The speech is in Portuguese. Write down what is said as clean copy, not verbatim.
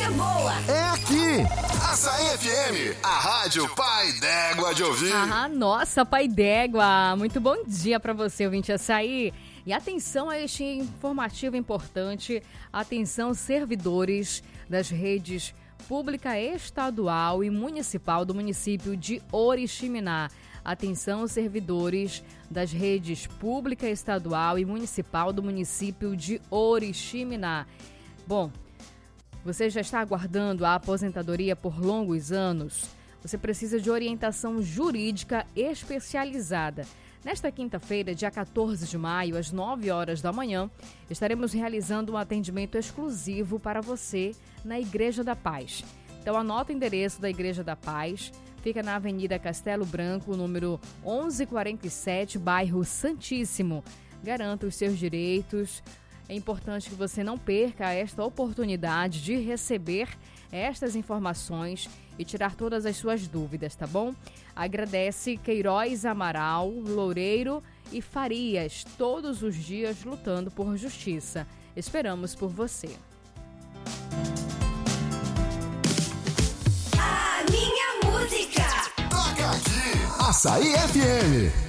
é boa. É aqui. Açaí FM, a rádio Pai d'Égua de ouvir. Nossa, Pai d'Égua. Muito bom dia para você, ouvinte Açaí. E atenção a este informativo importante. Atenção, servidores das redes pública estadual e municipal do município de Oriximiná. Atenção, servidores das redes pública estadual e municipal do município de Oriximiná. Bom, você já está aguardando a aposentadoria por longos anos? Você precisa de orientação jurídica especializada. Nesta quinta-feira, dia 14 de maio, às 9 horas da manhã, estaremos realizando um atendimento exclusivo para você na Igreja da Paz. Então, anota o endereço da Igreja da Paz. Fica na Avenida Castelo Branco, número 1147, bairro Santíssimo. Garanta os seus direitos. É importante que você não perca esta oportunidade de receber estas informações e tirar todas as suas dúvidas, tá bom? Agradece Queiroz Amaral, Loureiro e Farias, todos os dias lutando por justiça. Esperamos por você. A minha música. Toca aqui. Açaí FM.